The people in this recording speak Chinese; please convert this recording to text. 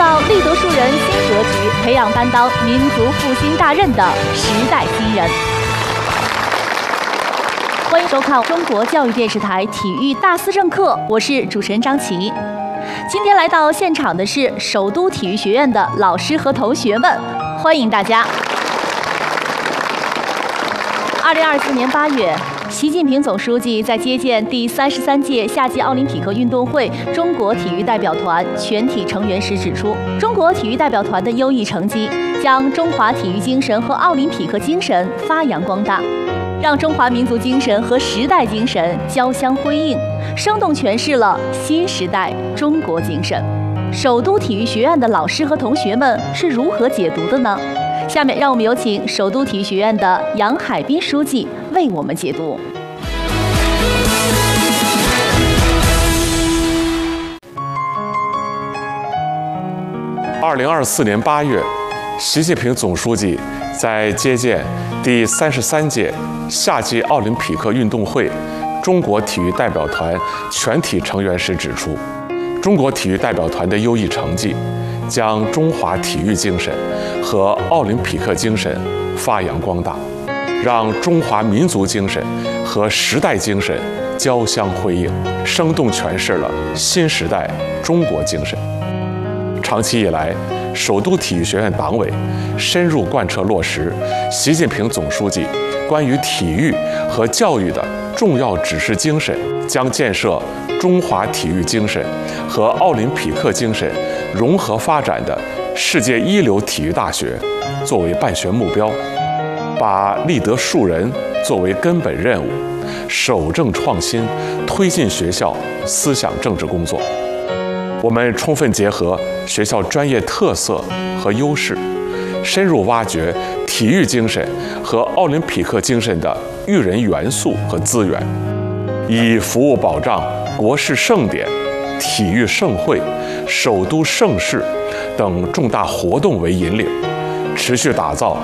造立德树人新格局，培养担当民族复兴大任的时代新人。欢迎收看中国教育电视台体育大思政课，我是主持人张琪。今天来到现场的是首都体育学院的老师和同学们，欢迎大家。2024年8月，习近平总书记在接见第33届夏季奥林匹克运动会中国体育代表团全体成员时指出，中国体育代表团的优异成绩将中华体育精神和奥林匹克精神发扬光大，让中华民族精神和时代精神交相辉映，生动诠释了新时代中国精神。首都体育学院的老师和同学们是如何解读的呢？下面让我们有请首都体育学院的杨海滨书记为我们解读。 2024年8月，习近平总书记在接见第33届夏季奥林匹克运动会中国体育代表团全体成员时指出，中国体育代表团的优异成绩将中华体育精神和奥林匹克精神发扬光大，让中华民族精神和时代精神交相辉映，生动诠释了新时代中国精神。长期以来，首都体育学院党委深入贯彻落实习近平总书记关于体育和教育的重要指示精神，将建设中华体育精神和奥林匹克精神融合发展的世界一流体育大学作为办学目标，把立德树人作为根本任务，守正创新，推进学校思想政治工作。我们充分结合学校专业特色和优势，深入挖掘体育精神和奥林匹克精神的育人元素和资源，以服务保障国事盛典、体育盛会、首都盛事等重大活动为引领，持续打造